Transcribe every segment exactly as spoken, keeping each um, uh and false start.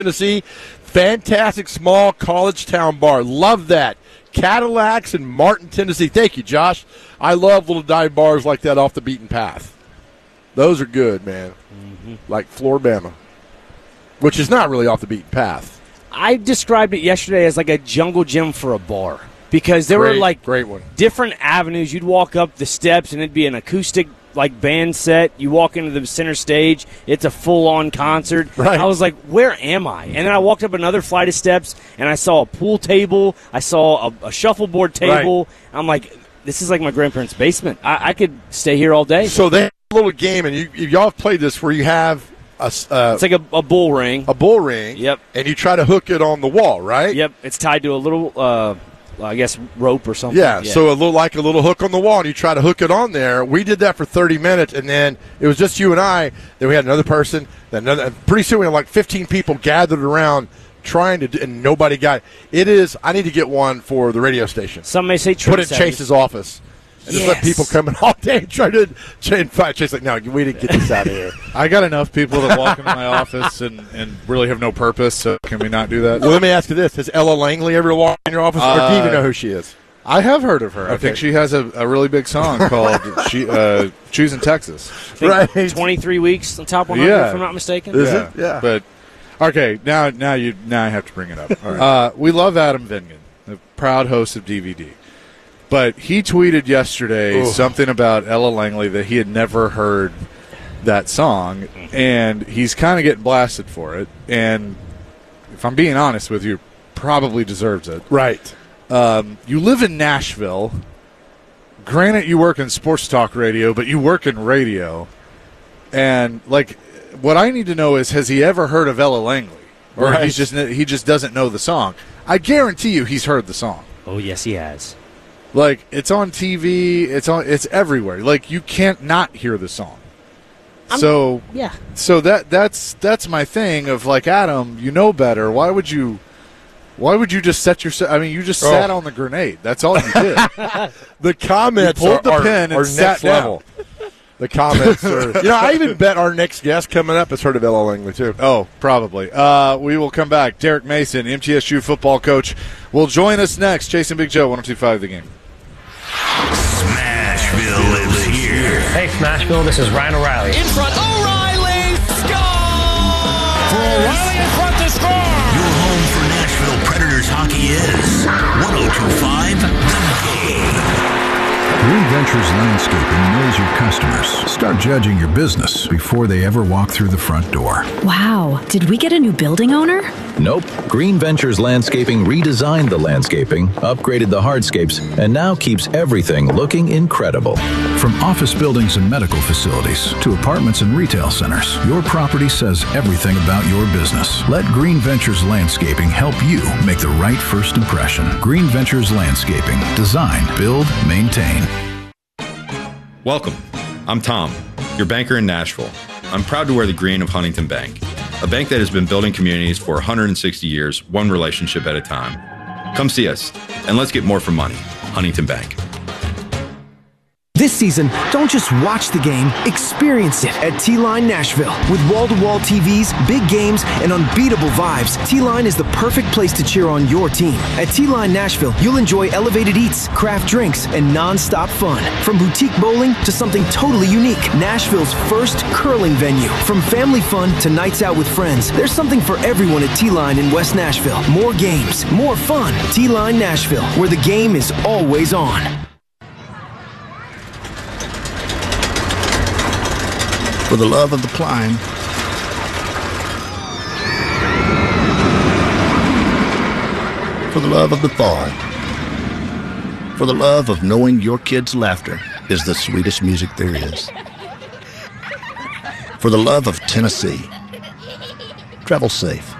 Tennessee. Fantastic small college town bar. Love that. Cadillacs in Martin, Tennessee. Thank you, Josh. I love little dive bars like that off the beaten path. Those are good, man. Mm-hmm. Like Floribama, which is not really off the beaten path. I described it yesterday as like a jungle gym for a bar because there great, were like great one. different avenues. You'd walk up the steps and it'd be an acoustic like band set. You walk into the center stage, it's a full-on concert. Right. I was like, where am I? And then I walked up another flight of steps and I saw a pool table. I saw a, a shuffleboard table. Right. I'm like, this is like my grandparents' basement. I, I could stay here all day. So they have a little game, and you, y'all have played this where you have a, uh, it's like a, a bull ring. A bull ring. Yep. And you try to hook it on the wall, right? Yep. It's tied to a little, uh, I guess, rope or something. Yeah, yeah, so a little like a little hook on the wall, and you try to hook it on there. We did that for thirty minutes, and then it was just you and I. Then we had another person. Then another, pretty soon we had like fifteen people gathered around trying to do, and nobody got it. It is, I need to get one for the radio station. Some may say put it in Chase's office. And yes. Just let people come in all day and try to try and fight. Chase like, no, we didn't get this out of here. I got enough people that walk into my office and, and really have no purpose, so can we not do that? Well, let me ask you this. Has Ella Langley ever walked in your office, uh, or do you even know who she is? I have heard of her. Okay. I think she has a, a really big song called she, uh, Choosing Texas. Right. twenty-three weeks on top one hundred, yeah. if I'm not mistaken. Is yeah. it? Yeah. But, okay, now now you now I have to bring it up. All right. uh, we love Adam Vingan, the proud host of D V D. But he tweeted yesterday Ooh. something about Ella Langley that he had never heard that song, and he's kind of getting blasted for it. And if I'm being honest with you, probably deserves it. Right. Um, you live in Nashville. Granted, you work in sports talk radio, but you work in radio. And, like, what I need to know is, has he ever heard of Ella Langley? Or right. he's just he just doesn't know the song. I guarantee you he's heard the song. Oh, yes, he has. Like, it's on T V, it's on, it's everywhere. Like, you can't not hear the song. I'm, so, yeah. So that that's that's my thing of, like, Adam, you know better. Why would you Why would you just set yourself? I mean, you just oh. sat on the grenade. That's all you did. The comments you pulled are, the pin are, and are sat next down. level. The comments are. You know, I even bet our next guest coming up has heard of Ella Langley too. Oh, probably. Uh, we will come back. Derek Mason, M T S U football coach, will join us next. Chasing Big Joe, one oh two point five The Game. Smashville lives here. Hey, Smashville, this is Ryan O'Reilly. In front, O'Reilly, score! For O'Reilly in front to score! Your home for Nashville Predators hockey is one oh two point five The Game. Green Ventures Landscaping knows your customers. Start judging your business before they ever walk through the front door. Wow, did we get a new building owner? Nope. Green Ventures Landscaping redesigned the landscaping, upgraded the hardscapes, and now keeps everything looking incredible. From office buildings and medical facilities to apartments and retail centers, your property says everything about your business. Let Green Ventures Landscaping help you make the right first impression. Green Ventures Landscaping. Design, build, maintain. Welcome. I'm Tom, your banker in Nashville. I'm proud to wear the green of Huntington Bank, a bank that has been building communities for one hundred sixty years, one relationship at a time. Come see us, and let's get more for money. Huntington Bank. This season, don't just watch the game, experience it at T-Line Nashville. With wall-to-wall T Vs, big games, and unbeatable vibes, T-Line is the perfect place to cheer on your team. At T-Line Nashville, you'll enjoy elevated eats, craft drinks, and non-stop fun. From boutique bowling to something totally unique, Nashville's first curling venue. From family fun to nights out with friends, there's something for everyone at T-Line in West Nashville. More games, more fun. T-Line Nashville, where the game is always on. For the love of the climb, for the love of the fall, for the love of knowing your kids' laughter is the sweetest music there is, for the love of Tennessee. Travel safe.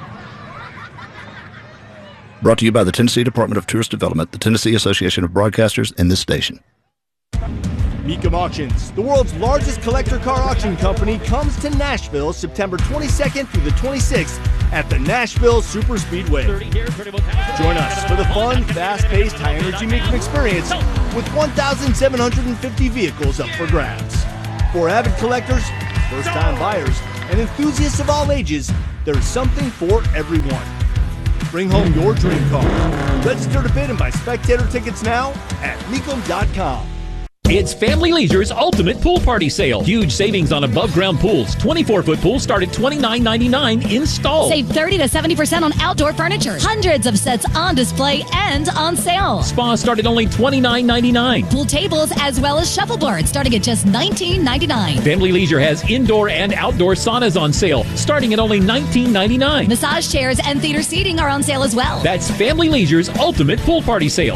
Brought to you by the Tennessee Department of Tourist Development, the Tennessee Association of Broadcasters, and this station. Mecum Auctions, the world's largest collector car auction company, comes to Nashville September twenty-second through the twenty-sixth at the Nashville Super Speedway. Join us for the fun, fast-paced, high-energy Mecum experience with one thousand seven hundred fifty vehicles up for grabs. For avid collectors, first-time buyers, and enthusiasts of all ages, there's something for everyone. Bring home your dream car. Register to bid and buy spectator tickets now at Mecum dot com. It's Family Leisure's ultimate pool party sale. Huge savings on above-ground pools. twenty-four foot pools start at twenty-nine ninety-nine installed. Save thirty to seventy percent on outdoor furniture. Hundreds of sets on display and on sale. Spas start at only twenty-nine ninety-nine. Pool tables as well as shuffleboards starting at just nineteen ninety-nine. Family Leisure has indoor and outdoor saunas on sale starting at only nineteen ninety-nine. Massage chairs and theater seating are on sale as well. That's Family Leisure's ultimate pool party sale.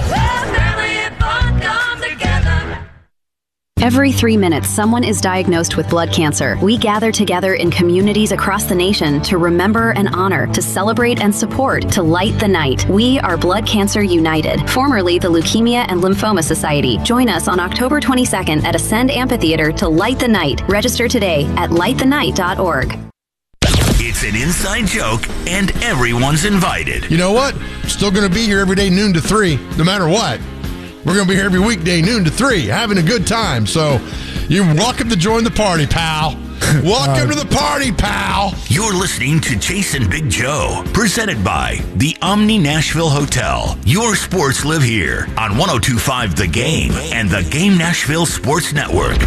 Every three minutes, someone is diagnosed with blood cancer. We gather together in communities across the nation to remember and honor, to celebrate and support, to light the night. We are Blood Cancer United, formerly the Leukemia and Lymphoma Society. Join us on October twenty-second at Ascend Amphitheater to light the night. Register today at light the night dot org. It's an inside joke, and everyone's invited. You know what? Still going to be here every day, noon to three, no matter what. We're going to be here every weekday, noon to three, having a good time. So you're welcome to join the party, pal. Welcome to the party, pal. You're listening to Chasing Big Joe, presented by the Omni Nashville Hotel. Your sports live here on one oh two point five The Game and the Game Nashville Sports Network.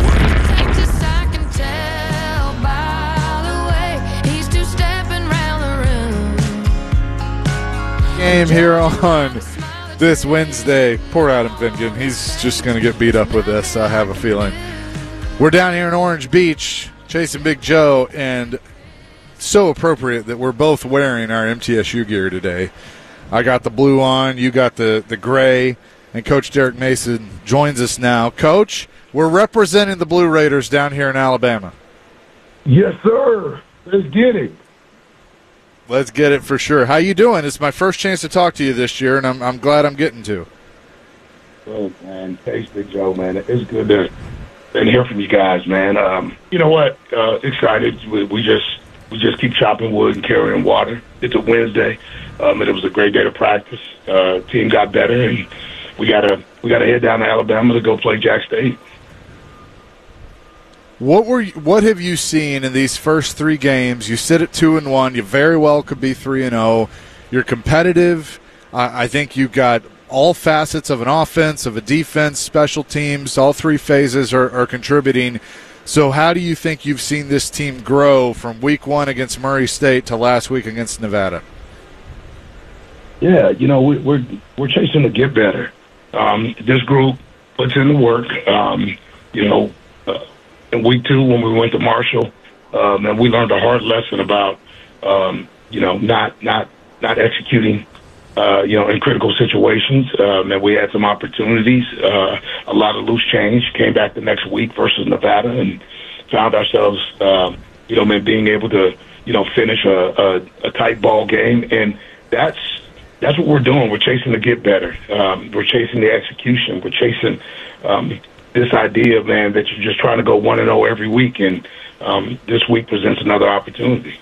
Game here on this Wednesday. Poor Adam Vingan. He's just going to get beat up with this, I have a feeling. We're down here in Orange Beach, chasing Big Joe, and so appropriate that we're both wearing our M T S U gear today. I got the blue on, you got the, the gray, and Coach Derek Mason joins us now. Coach, we're representing the Blue Raiders down here in Alabama. Yes, sir. Let's get it. Let's get it for sure. How you doing? It's my first chance to talk to you this year, and I'm I'm glad I'm getting to. Good, man. Thanks, Big Joe, man. It's good to, to hear from you guys, man. Um, you know what? Uh, excited. We, we just we just keep chopping wood and carrying water. It's a Wednesday, um, and it was a great day to practice. Uh, team got better, and we gotta we gotta head down to Alabama to go play Jack State. What were you, what have you seen in these first three games? You sit at two and one. You very well could be three and zero. You're competitive. I, I think you've got all facets of an offense, of a defense, special teams. All three phases are, are contributing. So, how do you think you've seen this team grow from week one against Murray State to last week against Nevada? Yeah, you know we, we're we're chasing to get better. Um, this group puts in the work. Um, you know. Uh, In week two, when we went to Marshall, um, and we learned a hard lesson about, um, you know, not not not executing, uh, you know, in critical situations. Um, and we had some opportunities, uh, a lot of loose change. Came back the next week versus Nevada, and found ourselves, um, you know, man, being able to, you know, finish a, a, a tight ball game. And that's that's what we're doing. We're chasing to get better. Um, we're chasing the execution. We're chasing. Um, this idea, man, that you're just trying to go one and oh every week, and um, this week presents another opportunity.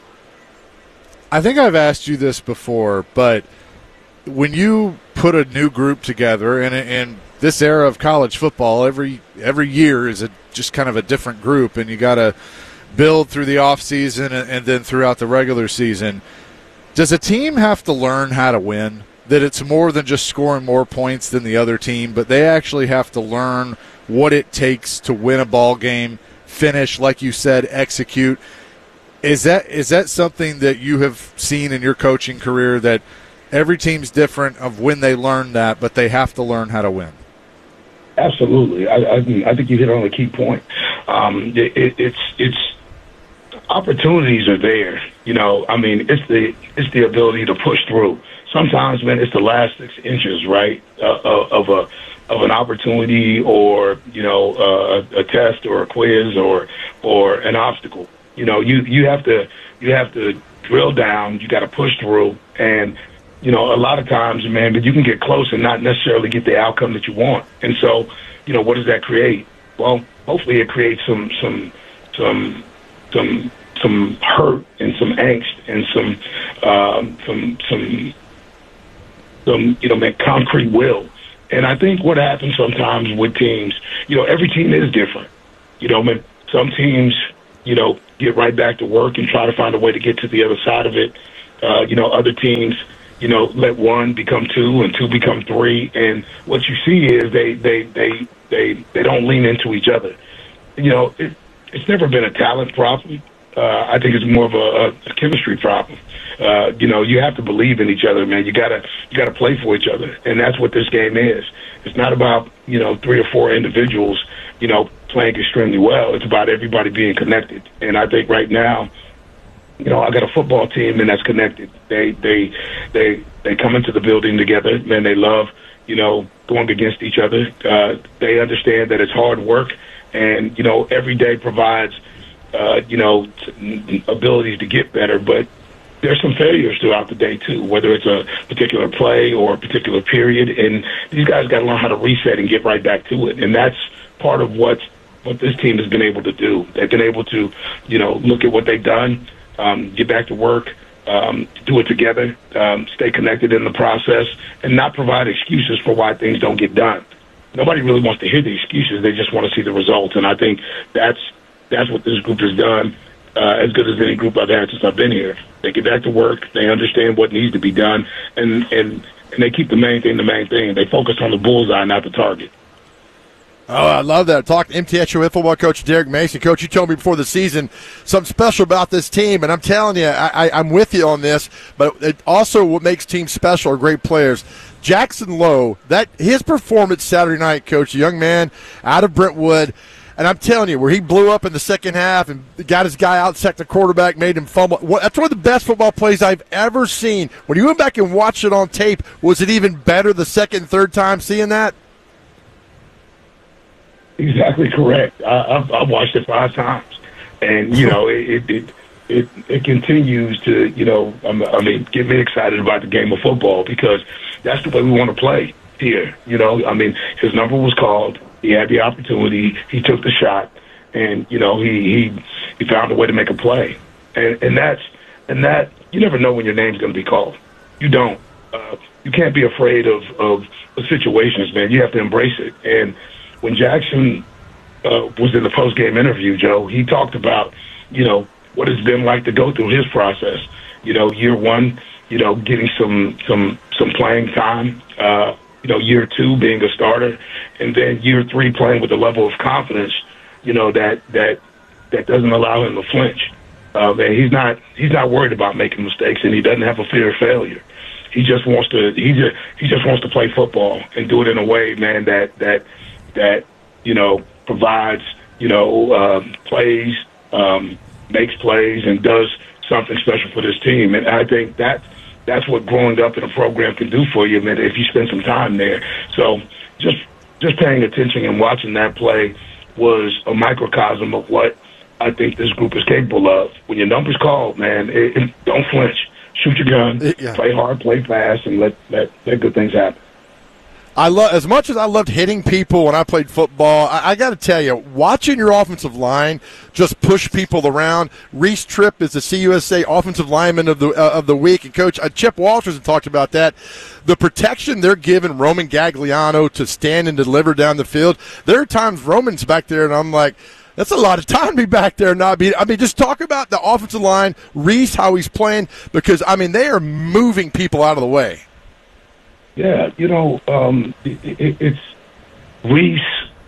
I think I've asked you this before, but when you put a new group together, and in this era of college football, every every year is a, just kind of a different group, and you got to build through the off season and, and then throughout the regular season. Does a team have to learn how to win? That it's more than just scoring more points than the other team, but they actually have to learn what it takes to win a ball game, finish, like you said, execute. Is that is that something that you have seen in your coaching career, that every team's different of when they learn that, but they have to learn how to win? Absolutely. I, I, I think you hit on a key point. Um, it, it, it's it's opportunities are there. You know, I mean, it's the it's the ability to push through. Sometimes, man, it's the last six inches, right, uh, of a of an opportunity, or you know, uh, a, a test or a quiz or or an obstacle. You know, you you have to you have to drill down. You got to push through, and you know, a lot of times, man, but you can get close and not necessarily get the outcome that you want. And so, you know, what does that create? Well, hopefully, it creates some some some some some hurt and some angst and some um, some some. Some, you know, man, concrete will. And I think what happens sometimes with teams, you know, every team is different. You know, man, some teams, you know, get right back to work and try to find a way to get to the other side of it. Uh, you know, other teams, you know, let one become two and two become three. And what you see is they, they, they, they, they don't lean into each other. You know, it, it's never been a talent problem. Uh, I think it's more of a, a chemistry problem. Uh, you know, you have to believe in each other, man. You gotta, you gotta play for each other. And that's what this game is. It's not about, you know, three or four individuals, you know, playing extremely well. It's about everybody being connected. And I think right now, you know, I got a football team and that's connected. They, they, they, they come into the building together, man. They love, you know, going against each other. Uh, they understand that it's hard work, and you know, every day provides, uh, you know, t- abilities to get better. But there's some failures throughout the day too, whether it's a particular play or a particular period. And these guys got to learn how to reset and get right back to it. And that's part of what what this team has been able to do. They've been able to, you know, look at what they've done. Um, get back to work, um, do it together, um, stay connected in the process, and not provide excuses for why things don't get done. Nobody really wants to hear the excuses. They just want to see the results. And I think that's that's what this group has done uh, as good as any group I've had since I've been here. They get back to work. They understand what needs to be done, and, and, and they keep the main thing the main thing. They focus on the bullseye, not the target. Oh, I love that. Talk to M T S U football coach Derek Mason. Coach, you told me before the season something special about this team, and I'm telling you, I, I, I'm with you on this, but it also what makes teams special are great players. Jackson Lowe, that his performance Saturday night, Coach, a young man out of Brentwood, and I'm telling you, where he blew up in the second half and got his guy out, sacked the quarterback, made him fumble. That's one of the best football plays I've ever seen. When you went back and watched it on tape, was it even better the second and third time seeing that? Exactly correct. I, I've, I've watched it five times, and you know it it it, it continues to you know I mean get me excited about the game of football, because that's the way we want to play here. You know, I mean his number was called. He had the opportunity. He took the shot, and you know he he, he found a way to make a play, and and that's and that you never know when your name's going to be called. You don't. Uh, you can't be afraid of of situations, man. You have to embrace it. And when Jackson uh, was in the post-game interview, Joe, he talked about, you know, what it's been like to go through his process. You know, year one, you know, getting some some some playing time. Uh, you know, year two being a starter, and then year three playing with a level of confidence, you know, that that that doesn't allow him to flinch. Uh, and he's not he's not worried about making mistakes, and he doesn't have a fear of failure. He just wants to he just he just wants to play football and do it in a way, man, that that that you know provides you know uh, plays, um, makes plays, and does something special for this team. And I think that that's what growing up in a program can do for you, man, if you spend some time there. So just just paying attention and watching that play was a microcosm of what I think this group is capable of. When your number's called, man, it, it, don't flinch. Shoot your gun, it, yeah. play hard, play fast, and let, let, let good things happen. I love as much as I loved hitting people when I played football. I, I got to tell you, watching your offensive line just push people around. Reese Tripp is the C U S A Offensive Lineman of the uh, of the week, and Coach uh, Chip Walters talked about that. The protection they're giving Roman Gagliano to stand and deliver down the field. There are times Roman's back there, and I'm like, that's a lot of time to be back there and not be. I mean, just talk about the offensive line, Reese, how he's playing, because I mean they are moving people out of the way. Yeah, you know, um, it, it, it's Reese,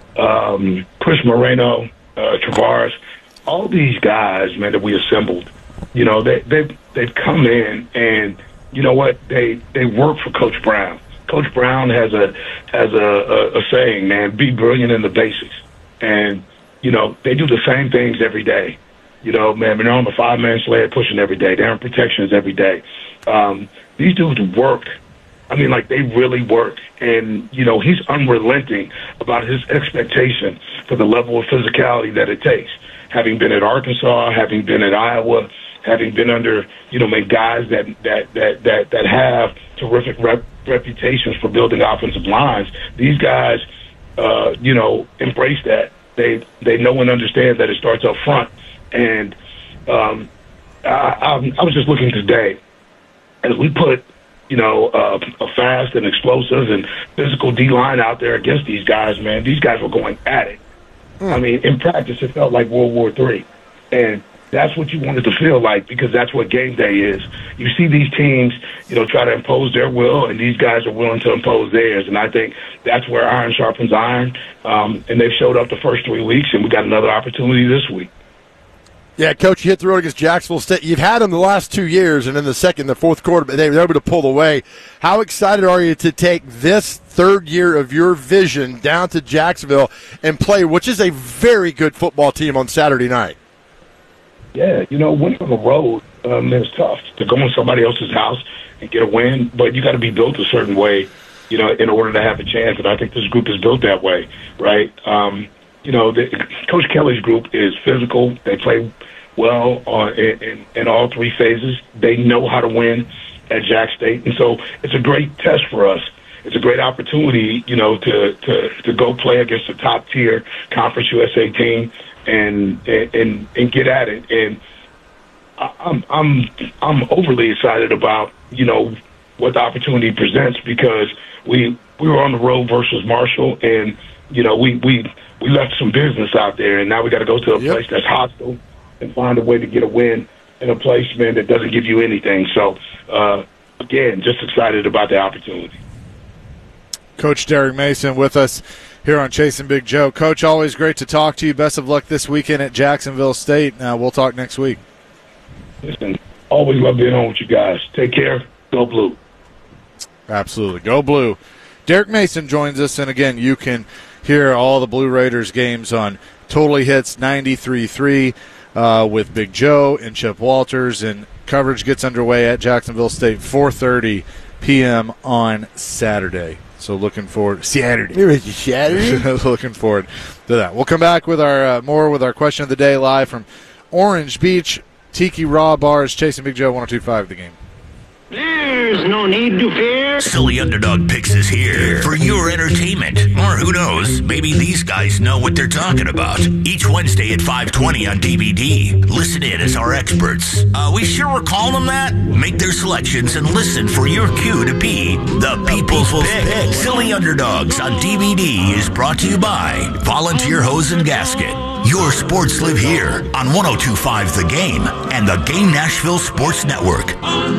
um, Chris Moreno, uh, Travares, all these guys, man, that we assembled. You know, they they they've come in, and you know what? They they work for Coach Brown. Coach Brown has a has a, a, a saying, man, be brilliant in the basics, and you know they do the same things every day. You know, man, they're on the five man sled pushing every day. They're in protections every day. Um, these dudes work. I mean, like, they really work. And, you know, he's unrelenting about his expectation for the level of physicality that it takes. Having been at Arkansas, having been at Iowa, having been under, you know, make guys that that that that, that have terrific rep, reputations for building offensive lines, these guys, uh, you know, embrace that. They they know and understand that it starts up front. And um, I, I, I was just looking today, as we put, you know, uh, a fast and explosive and physical D-line out there against these guys, man. These guys were going at it. Mm. I mean, in practice, it felt like World War Three. And That's what you want it to feel like, because that's what game day is. You see these teams, you know, try to impose their will, and these guys are willing to impose theirs. And I think that's where iron sharpens iron. Um, and they've showed up the first three weeks, and we got another opportunity this week. Yeah, Coach, you hit the road against Jacksonville State. You've had them the last two years, and in the second, the fourth quarter, they were able to pull away. How excited are you to take this third year of your vision down to Jacksonville and play, which is a very good football team on Saturday night? Yeah, you know, winning on the road um, is tough. To go in somebody else's house and get a win, but you got to be built a certain way, you know, in order to have a chance. And I think this group is built that way, right? Um, you know, the, Coach Kelly's group is physical. They play well on, in, in, in all three phases. They know how to win at Jack State, and so it's a great test for us. It's a great opportunity, you know, to to, to go play against a top tier Conference U S A team. And, and and get at it, and I'm I'm I'm overly excited about, you know, what the opportunity presents, because we we were on the road versus Marshall, and you know we we, we left some business out there, and now we got to go to a yep. place that's hostile and find a way to get a win in a place, man, that doesn't give you anything. So uh, again, just excited about the opportunity. Coach Derek Mason with us here on Chasing Big Joe. Coach, always great to talk to you. Best of luck this weekend at Jacksonville State. Uh, we'll talk next week. Listen, always love being on with you guys. Take care. Go Blue. Absolutely. Go Blue. Derek Mason joins us, and again, you can hear all the Blue Raiders games on Totally Hits ninety-three point three uh, with Big Joe and Chip Walters, and coverage gets underway at Jacksonville State four thirty p.m. on Saturday. So looking forward Saturday. Saturday. Looking forward to that. We'll come back with our uh, more with our question of the day live from Orange Beach Tiki Raw Bars. Chasing Big Joe one oh two point five The Game. There's no need to fear. Silly Underdog Picks is here for your entertainment. Or who knows, maybe these guys know what they're talking about. Each Wednesday at five twenty on D V D. Listen in as our experts. Uh, we sure we're calling them that? Make their selections and listen for your cue to be the People's Pick. Silly Underdogs on D V D is brought to you by Volunteer Hose and Gasket. Your sports live here on one oh two point five The Game and the Game Nashville Sports Network.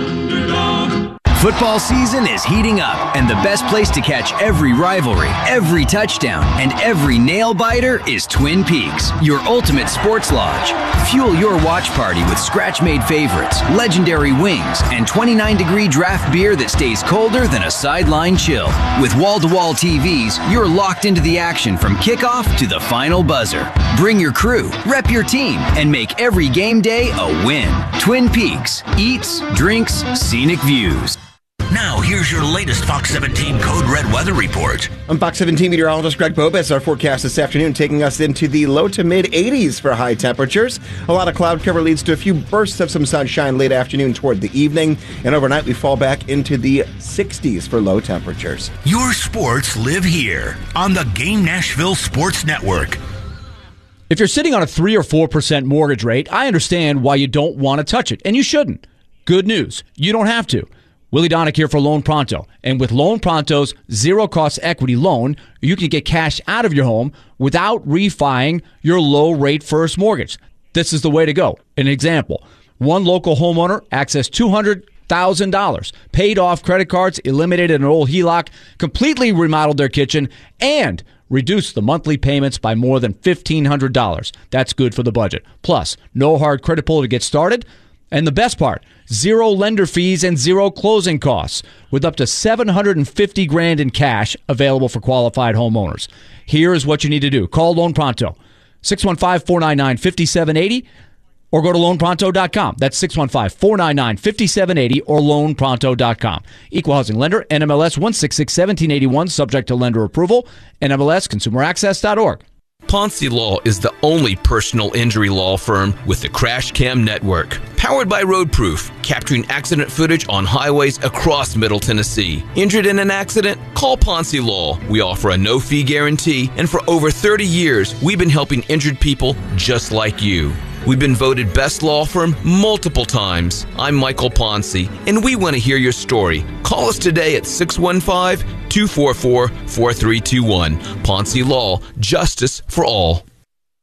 Football season is heating up, and the best place to catch every rivalry, every touchdown, and every nail-biter is Twin Peaks, your ultimate sports lodge. Fuel your watch party with scratch-made favorites, legendary wings, and twenty-nine degree draft beer that stays colder than a sideline chill. With wall-to-wall T Vs, you're locked into the action from kickoff to the final buzzer. Bring your crew, rep your team, and make every game day a win. Twin Peaks. Eats, drinks, scenic views. Now, here's your latest Fox seventeen Code Red weather report. I'm Fox seventeen meteorologist Greg Bobas. Our forecast this afternoon taking us into the low to mid eighties for high temperatures. A lot of cloud cover leads to a few bursts of some sunshine late afternoon toward the evening. And overnight, we fall back into the sixties for low temperatures. Your sports live here on the Game Nashville Sports Network. If you're sitting on a three or four percent mortgage rate, I understand why you don't want to touch it, and you shouldn't. Good news, you don't have to. Willie Donick here for Loan Pronto. And with Loan Pronto's zero-cost equity loan, you can get cash out of your home without refining your low-rate first mortgage. This is the way to go. An example, one local homeowner accessed two hundred thousand dollars, paid off credit cards, eliminated an old H E L O C, completely remodeled their kitchen, and reduced the monthly payments by more than fifteen hundred dollars. That's good for the budget. Plus, no hard credit pull to get started. And the best part, zero lender fees and zero closing costs, with up to seven hundred fifty grand in cash available for qualified homeowners. Here is what you need to do. Call Loan Pronto, six one five, four nine nine, five seven eight zero, or go to loan pronto dot com. That's six one five, four nine nine, five seven eight zero or loan pronto dot com. Equal housing lender, N M L S one six six, one seven eight one, subject to lender approval, N M L S consumer access dot org. Ponce Law is the only personal injury law firm with the Crash Cam Network. Powered by Roadproof, capturing accident footage on highways across Middle Tennessee. Injured in an accident? Call Ponce Law. We offer a no-fee guarantee, and for over thirty years, we've been helping injured people just like you. We've been voted best law firm multiple times. I'm Michael Ponce, and we want to hear your story. Call us today at six one five, two four four, four three two one. Ponce Law, justice for all.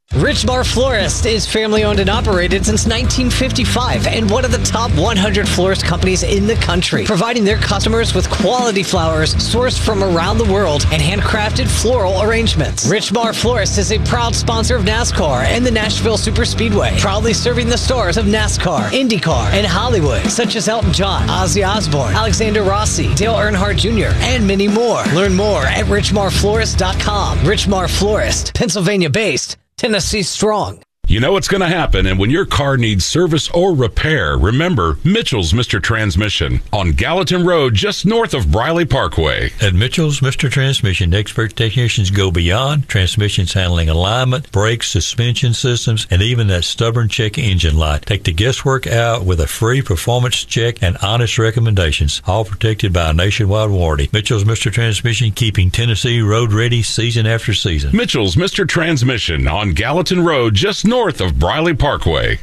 Richmar Florist is family owned and operated since nineteen fifty-five and one of the top one hundred florist companies in the country, providing their customers with quality flowers sourced from around the world and handcrafted floral arrangements. Richmar Florist is a proud sponsor of NASCAR and the Nashville Superspeedway, proudly serving the stars of NASCAR, IndyCar, and Hollywood, such as Elton John, Ozzy Osbourne, Alexander Rossi, Dale Earnhardt Junior, and many more. Learn more at richmar florist dot com. Richmar Florist, Pennsylvania-based, Tennessee strong. You know what's going to happen, and when your car needs service or repair, remember Mitchell's Mister Transmission on Gallatin Road, just north of Briley Parkway. At Mitchell's Mister Transmission, expert technicians go beyond transmissions handling alignment, brakes, suspension systems, and even that stubborn check engine light. Take the guesswork out with a free performance check and honest recommendations, all protected by a nationwide warranty. Mitchell's Mister Transmission, keeping Tennessee road ready season after season. Mitchell's Mister Transmission on Gallatin Road, just north north of Briley Parkway.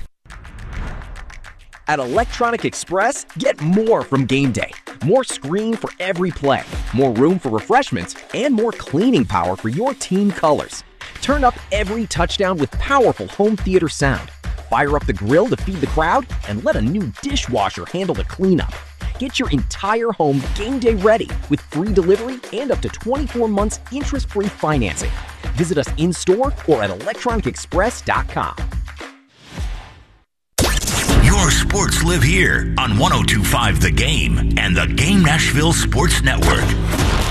At Electronic Express, get more from game day. More screen for every play, more room for refreshments, and more cleaning power for your team colors. Turn up every touchdown with powerful home theater sound. Fire up the grill to feed the crowd, and let a new dishwasher handle the cleanup. Get your entire home game day ready with free delivery and up to twenty-four months interest-free financing. Visit us in-store or at electronic express dot com. Your sports live here on one oh two point five The Game and the Game Nashville Sports Network.